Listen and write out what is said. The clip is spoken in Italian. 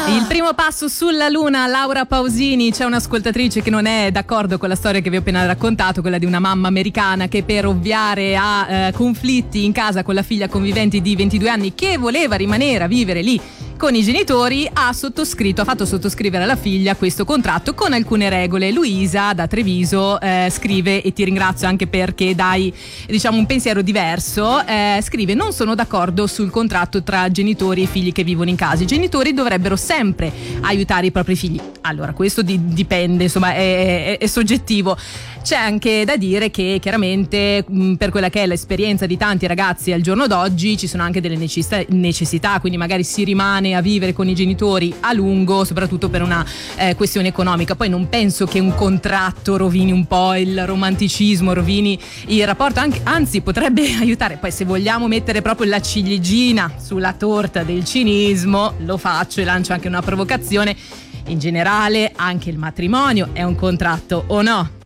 Il primo passo sulla luna, Laura Pausini. C'è un'ascoltatrice che non è d'accordo con la storia che vi ho appena raccontato, quella di una mamma americana che per ovviare a conflitti in casa con la figlia convivente di 22 anni che voleva rimanere a vivere lì con i genitori ha fatto sottoscrivere alla figlia questo contratto con alcune regole. Luisa da Treviso scrive, e ti ringrazio anche perché dai un pensiero diverso, scrive: non sono d'accordo sul contratto tra genitori e figli che vivono in casa. I genitori dovrebbero sempre aiutare i propri figli. Allora, questo dipende, insomma, è soggettivo. C'è anche da dire che chiaramente per quella che è l'esperienza di tanti ragazzi al giorno d'oggi ci sono anche delle necessità, quindi magari si rimane a vivere con i genitori a lungo, soprattutto per una questione economica. Poi non penso che un contratto rovini un po' il romanticismo, rovini il rapporto, anzi potrebbe aiutare. Poi se vogliamo mettere proprio la ciliegina sulla torta del cinismo, lo faccio e lancio anche una provocazione: in generale anche il matrimonio è un contratto, o no?